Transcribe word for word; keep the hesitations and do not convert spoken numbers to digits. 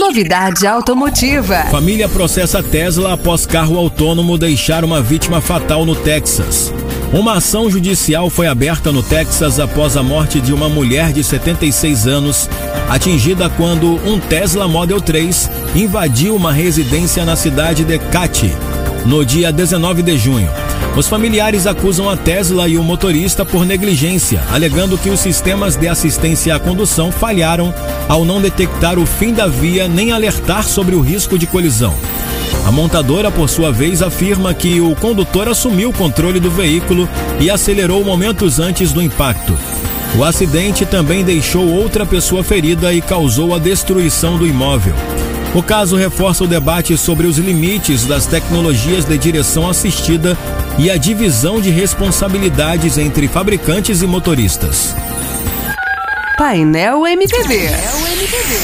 Novidade automotiva. Família processa Tesla após carro autônomo deixar uma vítima fatal no Texas. Uma ação judicial foi aberta no Texas após a morte de uma mulher de setenta e seis anos, atingida quando um Tesla Model três invadiu uma residência na cidade de Katy, no dia dezenove de junho. Os familiares acusam a Tesla e o motorista por negligência, alegando que os sistemas de assistência à condução falharam ao não detectar o fim da via nem alertar sobre o risco de colisão. A montadora, por sua vez, afirma que o condutor assumiu o controle do veículo e acelerou momentos antes do impacto. O acidente também deixou outra pessoa ferida e causou a destruição do imóvel. O caso reforça o debate sobre os limites das tecnologias de direção assistida e a divisão de responsabilidades entre fabricantes e motoristas. Painel M P B.